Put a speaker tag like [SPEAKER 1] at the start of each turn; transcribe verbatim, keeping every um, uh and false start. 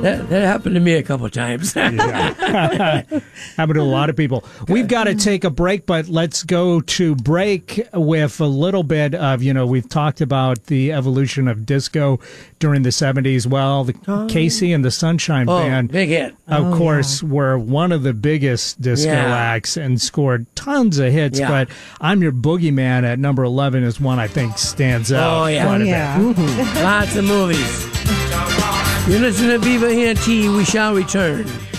[SPEAKER 1] That, that happened to me a couple times.
[SPEAKER 2] Happened to a lot of people. We've got to take a break, but let's go to break with a little bit of, you know, we've talked about the evolution of disco during the seventies. Well, the
[SPEAKER 1] Oh.
[SPEAKER 2] Casey and the Sunshine
[SPEAKER 1] Oh,
[SPEAKER 2] Band,
[SPEAKER 1] big hit.
[SPEAKER 2] of
[SPEAKER 3] Oh,
[SPEAKER 2] course, were one of the biggest disco
[SPEAKER 1] Yeah.
[SPEAKER 2] acts and scored tons of hits.
[SPEAKER 1] Yeah.
[SPEAKER 2] But I'm Your Boogeyman at number eleven is one I think stands out
[SPEAKER 1] Oh, yeah.
[SPEAKER 2] quite
[SPEAKER 3] Oh,
[SPEAKER 2] a
[SPEAKER 3] yeah.
[SPEAKER 2] bit.
[SPEAKER 1] Lots of movies. You listen to Viva E N T, we shall return.